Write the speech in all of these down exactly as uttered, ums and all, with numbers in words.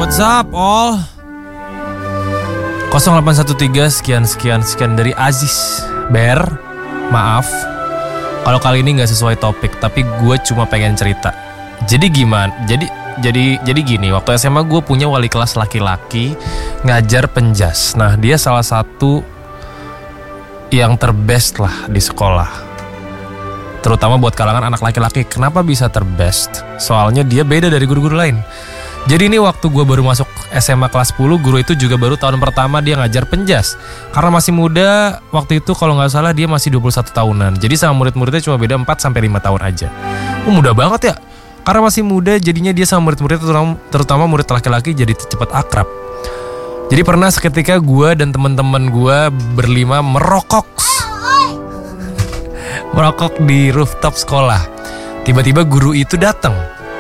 What's up all? nol delapan satu tiga sekian sekian sekian dari Aziz. Ber, maaf kalau kali ini gak sesuai topik, tapi gue cuma pengen cerita. Jadi gimana? Jadi jadi jadi gini, waktu S M A gue punya wali kelas laki-laki ngajar penjas. Nah dia salah satu yang terbest lah di sekolah, terutama buat kalangan anak laki-laki. Kenapa bisa terbest? Soalnya dia beda dari guru-guru lain. Jadi ini waktu gue baru masuk S M A kelas sepuluh, guru itu juga baru tahun pertama dia ngajar penjas. Karena masih muda, waktu itu kalau gak salah dia masih dua puluh satu tahunan. Jadi sama murid-muridnya cuma beda empat sampai lima tahun aja. Oh, muda banget ya. Karena masih muda, jadinya dia sama murid-muridnya, terutama, terutama murid laki-laki, jadi cepat akrab. Jadi pernah seketika gue dan teman-teman gue berlima merokok Merokok di rooftop sekolah. Tiba-tiba guru itu datang.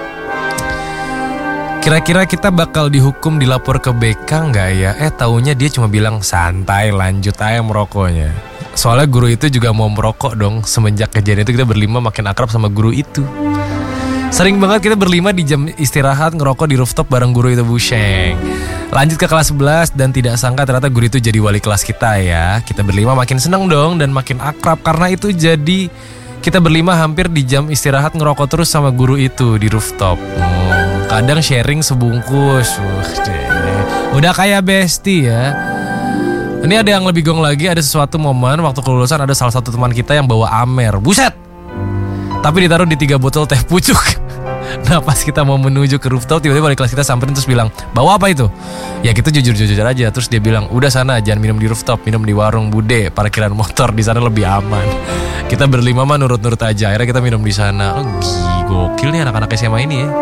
Kira-kira kita bakal dihukum, dilapor ke B K nggak ya? Eh taunya dia cuma bilang santai, lanjut aja merokoknya. Soalnya guru itu juga mau merokok dong. Semenjak kejadian itu kita berlima makin akrab sama guru itu. Sering banget kita berlima di jam istirahat ngerokok di rooftop bareng guru itu busheng. Lanjut ke kelas sebelas dan tidak sangka ternyata guru itu jadi wali kelas kita ya. Kita berlima makin seneng dong dan makin akrab karena itu jadi kita berlima hampir di jam istirahat ngerokok terus sama guru itu di rooftop. Hmm. Kadang sharing sebungkus. Uh, Udah kayak bestie ya. Ini ada yang lebih gong lagi. Ada sesuatu momen waktu kelulusan ada salah satu teman kita yang bawa Amer. Buset. Tapi ditaruh di tiga botol teh pucuk. Nah pas kita mau menuju ke rooftop, tiba-tiba wali kelas kita samperin terus bilang, bawa apa itu? Ya kita jujur-jujur aja. Terus dia bilang, udah sana jangan minum di rooftop, minum di warung Bude, parkiran motor, di sana lebih aman. Kita berlima mah nurut-nurut aja. Akhirnya kita minum di sana. Oh, gokil nih anak-anak S M A ini ya.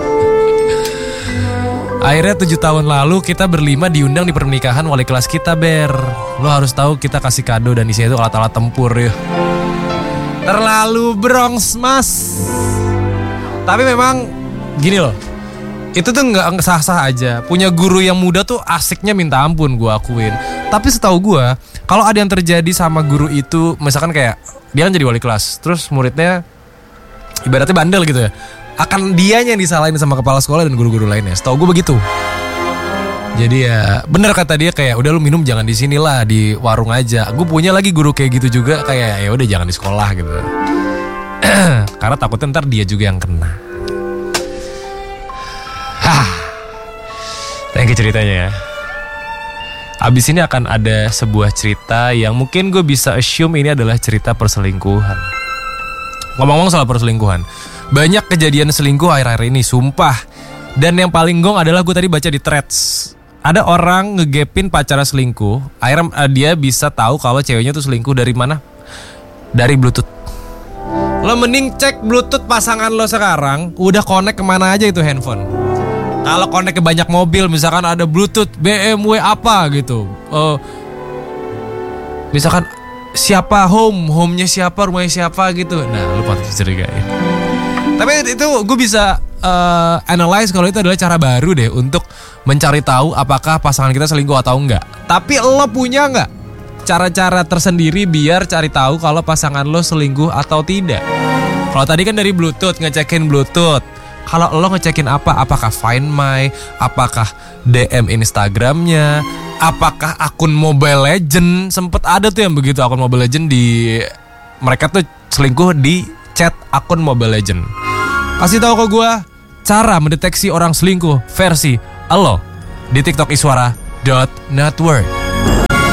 Akhirnya tujuh tahun lalu kita berlima diundang di pernikahan wali kelas kita, Ber. Lo harus tahu kita kasih kado dan isinya itu alat-alat tempur ya. Terlalu Bronx mas. Tapi memang gini loh, itu tuh gak sah-sah aja. Punya guru yang muda tuh asiknya minta ampun, gue akuin. Tapi setahu gue, kalau ada yang terjadi sama guru itu, misalkan kayak dia kan jadi wali kelas, terus muridnya ibaratnya bandel gitu ya, akan dianya yang disalahin sama kepala sekolah dan guru-guru lainnya. Setahu gue begitu. Jadi ya bener kata dia, kayak udah lu minum jangan di sini lah, di warung aja. Gue punya lagi guru kayak gitu juga, kayak ya udah jangan di sekolah gitu. Karena takutnya ntar dia juga yang kena. Hah. Thank you ceritanya ya. Abis ini akan ada sebuah cerita yang mungkin gue bisa assume ini adalah cerita perselingkuhan. Ngomong-ngomong soal perselingkuhan, banyak kejadian selingkuh akhir-akhir ini, sumpah. Dan yang paling gong adalah gue tadi baca di threads. Ada orang ngegepin pacarnya selingkuh. Akhirnya uh, dia bisa tahu kalau ceweknya tuh selingkuh dari mana? Dari Bluetooth. Lo mending cek Bluetooth pasangan lo sekarang, udah connect kemana aja itu handphone. Kalau connect ke banyak mobil, misalkan ada Bluetooth B M W apa gitu. Uh, misalkan siapa home, home-nya siapa, rumahnya siapa gitu. Nah lo patut dicurigain. Tapi itu gue bisa uh, analyze kalau itu adalah cara baru deh untuk mencari tahu apakah pasangan kita selingkuh atau enggak. Tapi lo punya enggak cara-cara tersendiri biar cari tahu kalau pasangan lo selingkuh atau tidak? Kalau tadi kan dari Bluetooth, ngecekin Bluetooth. Kalau lo ngecekin apa? Apakah Find My? Apakah D M Instagramnya? Apakah akun Mobile Legend? Sempet ada tuh yang begitu, akun Mobile Legend di mereka tuh selingkuh di chat akun Mobile Legend. Kasih tahu ke gue cara mendeteksi orang selingkuh versi lo di TikTok iswara dot network.